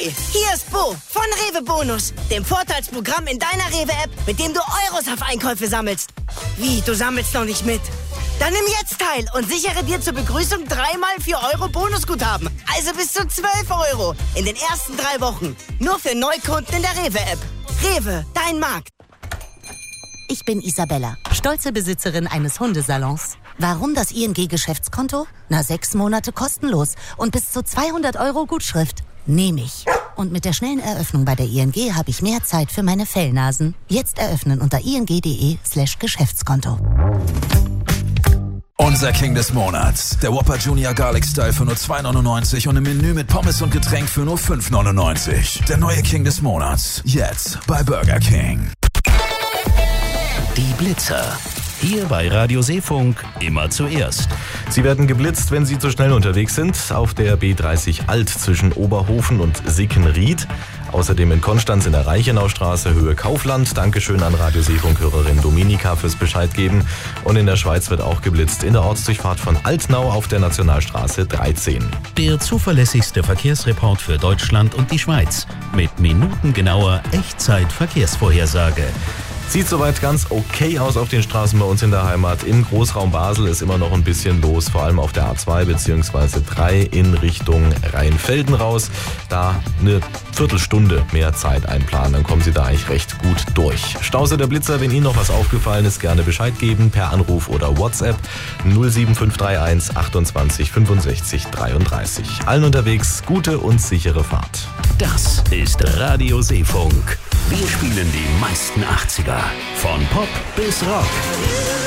Hi, hier ist Bo von Rewe Bonus, dem Vorteilsprogramm in deiner Rewe-App, mit dem du Euros auf Einkäufe sammelst. Wie, du sammelst noch nicht mit? Dann nimm jetzt teil und sichere dir zur Begrüßung 3x 4 Euro Bonusguthaben. Also bis zu 12 Euro in den ersten 3 Wochen. Nur für Neukunden in der Rewe-App. Rewe, dein Markt. Ich bin Isabella, stolze Besitzerin eines Hundesalons. Warum das ING-Geschäftskonto? 6 Monate kostenlos und bis zu 200 Euro Gutschrift. Nehme ich. Und mit der schnellen Eröffnung bei der ING habe ich mehr Zeit für meine Fellnasen. Jetzt eröffnen unter ing.de/Geschäftskonto. Unser King des Monats. Der Whopper Junior Garlic Style für nur 2,99 und im Menü mit Pommes und Getränk für nur 5,99. Der neue King des Monats. Jetzt bei Burger King. Die Blitzer. Hier bei Radio Seefunk immer zuerst. Sie werden geblitzt, wenn Sie zu schnell unterwegs sind. Auf der B30 Alt zwischen Oberhofen und Sickenried. Außerdem in Konstanz in der Reichenaustraße Höhe Kaufland. Dankeschön an Radio Seefunk-Hörerin Dominika fürs Bescheid geben. Und in der Schweiz wird auch geblitzt in der Ortsdurchfahrt von Altnau auf der Nationalstraße 13. Der zuverlässigste Verkehrsreport für Deutschland und die Schweiz. Mit minutengenauer Echtzeit-Verkehrsvorhersage. Sieht soweit ganz okay aus auf den Straßen bei uns in der Heimat. Im Großraum Basel ist immer noch ein bisschen los, vor allem auf der A2 bzw. 3 in Richtung Rheinfelden raus. Da eine Viertelstunde mehr Zeit einplanen, dann kommen Sie da eigentlich recht gut durch. Stause der Blitzer, wenn Ihnen noch was aufgefallen ist, gerne Bescheid geben per Anruf oder WhatsApp 07531 28 65 33. Allen unterwegs gute und sichere Fahrt. Das ist Radio Seefunk. Wir spielen die meisten 80er. Von Pop bis Rock.